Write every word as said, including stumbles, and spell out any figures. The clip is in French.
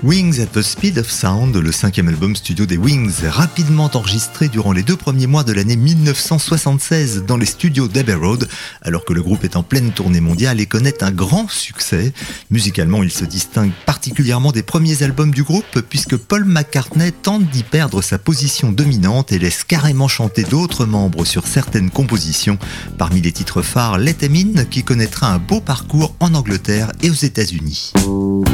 Wings at the Speed of Sound, le cinquième album studio des Wings, rapidement enregistré durant les deux premiers mois de l'année dix-neuf cent soixante-seize dans les studios d'Abbey Road, alors que le groupe est en pleine tournée mondiale et connaît un grand succès. Musicalement, il se distingue particulièrement des premiers albums du groupe, puisque Paul McCartney tente d'y perdre sa position dominante et laisse carrément chanter d'autres membres sur certaines compositions, parmi les titres phares Let 'Em In, qui connaîtra un beau parcours en Angleterre et aux États-Unis.